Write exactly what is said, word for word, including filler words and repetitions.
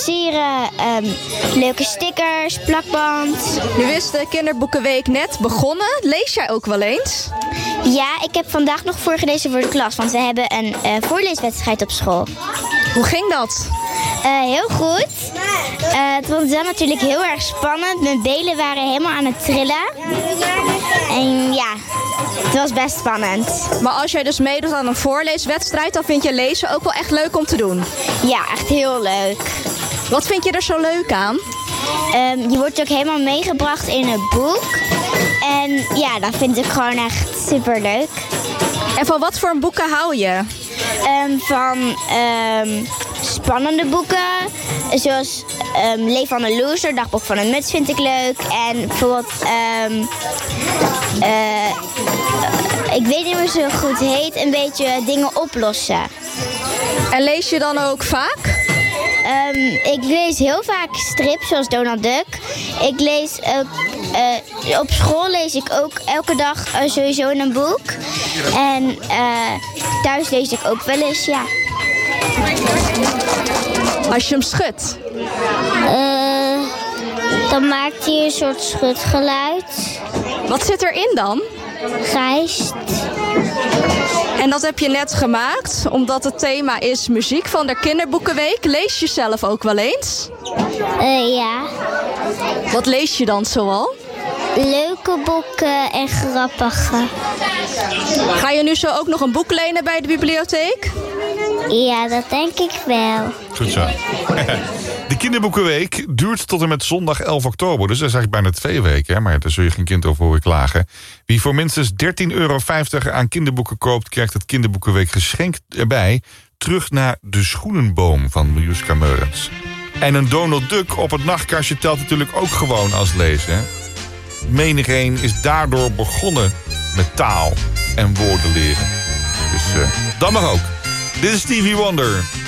versieren. Um, leuke stickers, plakband. Nu is de kinderboekenweek net begonnen. Lees jij ook wel eens? Ja, ik heb vandaag nog voorgelezen voor de klas, want we hebben een uh, voorleeswedstrijd op school. Hoe ging dat? Uh, heel goed. Uh, het was wel natuurlijk heel erg spannend. Mijn benen waren helemaal aan het trillen. En ja, het was best spannend. Maar als jij dus meedoet aan een voorleeswedstrijd, dan vind je lezen ook wel echt leuk om te doen? Ja, echt heel leuk. Wat vind je er zo leuk aan? Um, je wordt ook helemaal meegebracht in het boek. En ja, dat vind ik gewoon echt super leuk. En van wat voor boeken hou je? Um, van um, spannende boeken, zoals um, Leef van een Loser, Dagboek van een Muts vind ik leuk. En bijvoorbeeld, um, uh, ik weet niet meer zo goed heet, een beetje dingen oplossen. En lees je dan ook vaak? Um, ik lees heel vaak strips, zoals Donald Duck. Ik lees ook, uh, op school lees ik ook elke dag uh, sowieso een boek. En uh, thuis lees ik ook wel eens, ja. Als je hem schudt? Uh, dan maakt hij een soort schudgeluid. Wat zit erin dan? Gijst. En dat heb je net gemaakt, omdat het thema is muziek van de kinderboekenweek. Lees je zelf ook wel eens? Uh, ja. Wat lees je dan zoal? Leuke boeken en grappige. Ga je nu zo ook nog een boek lenen bij de bibliotheek? Ja, dat denk ik wel. Goed zo. De kinderboekenweek duurt tot en met zondag elf oktober. Dus dat is eigenlijk bijna twee weken. Hè? Maar daar zul je geen kind over horen klagen. Wie voor minstens dertien euro vijftig aan kinderboeken koopt, krijgt het kinderboekenweek geschenk erbij. Terug naar De Schoenenboom van Miljuska Meurens. En een Donald Duck op het nachtkastje telt natuurlijk ook gewoon als lezen. Hè? Menigeen is daardoor begonnen met taal en woorden leren. Dus uh, dat mag ook. Dit is Stevie Wonder.